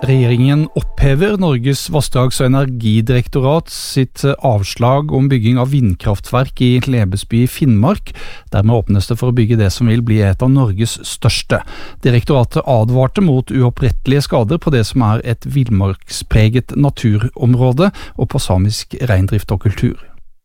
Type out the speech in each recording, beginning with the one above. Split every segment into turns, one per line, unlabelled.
Regjeringen opphever Norges vassdrags- og energidirektorat sitt avslag om bygging av vindkraftverk i Lebesby i Finnmark. Dermed åpnes det for å bygge det som vil bli et av Norges største. Direktoratet advarte mot uopprettelige skader på det som er et villmarkspreget naturområde og på samisk reindrift og kultur.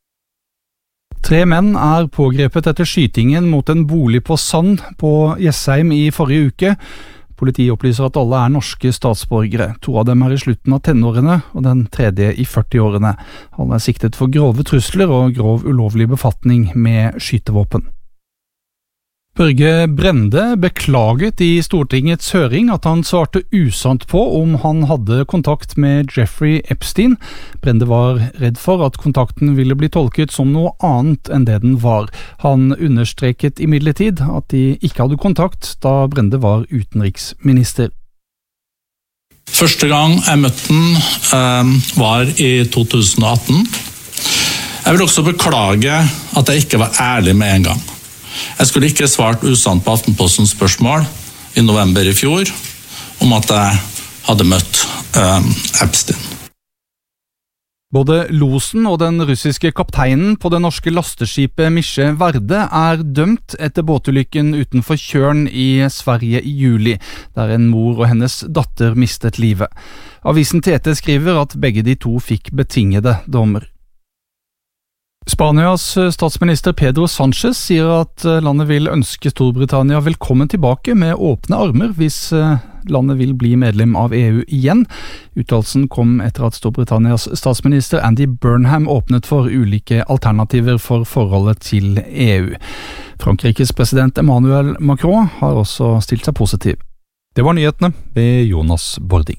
3 menn er pågrepet etter skytingen mot en bolig på Sand på Jessheim i forrige uke. Politiet opplyser at alle er norske statsborgere. 2 av dem er i slutten av tenårene, og den tredje i 40-årene. Han er siktet for grove trusler og grov ulovlig befatning med skytevåpen. Børge Brende beklaget i Stortingets høring at han svarte usant på om han hadde kontakt med Jeffrey Epstein. Brende var redd for at kontakten ville bli tolket som noe annet enn det den var. Han understreket imidlertid at de ikke hadde kontakt da Brende var utenriksminister.
Første gang jeg møtte han var i 2018. Jeg vil også beklage at jeg ikke var ærlig med en gang. Jeg skulle ikke svart usant på Aftenpostens spørsmål i november i fjor om at jeg hadde møtt Epstein.
Både losen og den russiske kapteinen på det norske lasteskipet Misje Verde er dømt etter båtulykken utenfor Tjørn i Sverige i juli, der en mor og hennes datter mistet livet. Avisen TT skriver at begge de 2 fikk betingede dommer. Spanias statsminister Pedro Sánchez sier at landet vil ønske Storbritannia velkommen tilbake med åpne armer hvis landet vil bli medlem av EU igjen. Uttalelsen kom etter at Storbritannias statsminister Andy Burnham åpnet for ulike alternativer for forholdet til EU. Frankrikes president Emmanuel Macron har også stilt seg positiv. Det var nyhetene ved Jonas Bording.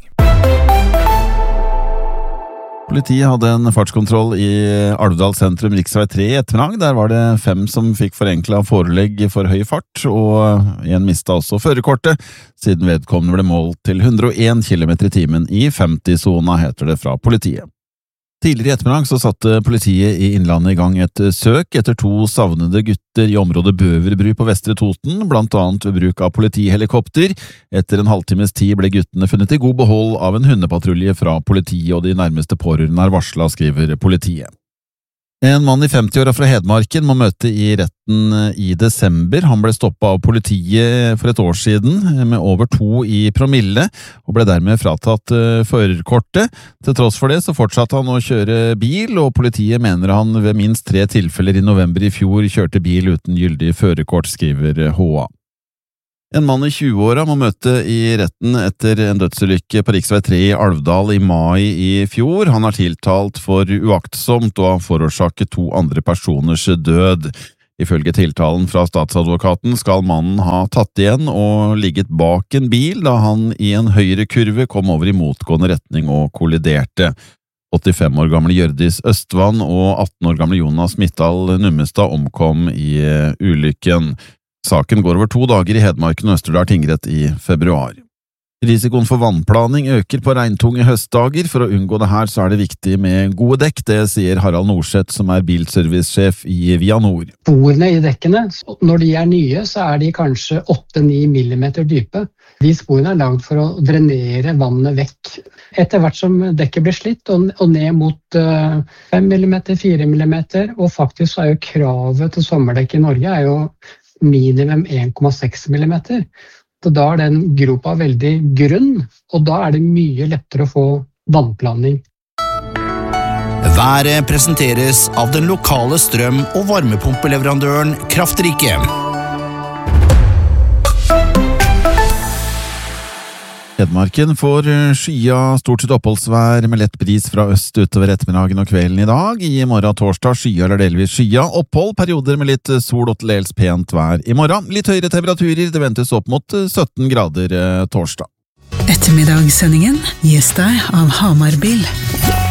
Politiet hadde en fartskontroll i Alvdal sentrum riksvei 3 i ettermiddag. Der var det 5 som fikk forenklet forelegg for høy fart, og en mistet også førerkortet, siden vedkommende ble målt til 101 km i timen i 50-sona, heter det fra politiet. Tidligere i ettermiddag så satte politiet i Innlandet i gang et søk etter 2 savnede gutter i området Bøverbru på Vestre Toten, blant annet ved bruk av politihelikopter. Etter en halvtimes tid ble guttene funnet i god behold av en hundepatrulje fra politiet, og de nærmeste pårørende er varslet, skriver politiet. En mann i 50-åra fra Hedmarken må møte i retten i desember. Han ble stoppet av politiet for et år siden med over 2 i promille, og ble dermed fratatt førerkortet. Til tross for det så fortsatte han å kjøre bil, og politiet mener han ved minst 3 tilfeller i november i fjor kjørte bil uten gyldig førerkort, skriver HA. En mann i 20-åra må møte i retten etter en dødsulykke på riksvei 3 i Alvdal i mai i fjor. Han er tiltalt for uaktsomt og har forårsaket 2 andre personers død. Ifølge tiltalen fra statsadvokaten skal mannen ha tatt igjen og ligget bak en bil da han i en høyrekurve kom over i motgående retning og kolliderte. 85 år gamle Hjørdis Østvann og 18 år gamle Jonas Mittal Nummestad omkom i ulykken. Saken går over 2 dager i Hedmarken og Østerdal tingrett i februar. Risikoen for vannplaning øker på regntunge høstdager. For å unngå det her så er det viktig med gode dekk, det sier Harald Norseth, som er bilservicesjef i Vianor.
Sporene i dekkene, når de er nye, så er de kanskje 8-9 millimeter dype. De sporene er laget for å drenere vannet vekk. Etter hvert som dekket blir slitt og ned mot 5 millimeter, 4 millimeter, og faktisk så er jo kravet til sommerdekk i Norge er jo minimum 1,6 millimeter. Så da er den gropa veldig grunn, og da er det mye lettere å få vannplaning.
Været presenteres av den lokale strøm- og varmepumpeleverandøren Kraftrike.
Hedmarken får skya stort sett oppholdsvær med lett bris fra øst utover ettermiddagen og kvelden i dag. I morgen torsdag skya eller delvis skya, opphold, perioder med litt sol og til dels pent vær. I morgen litt høyere temperaturer, det ventes opp mot 17 grader torsdag.
Ettermiddagssendingen gis deg av Hamarbil.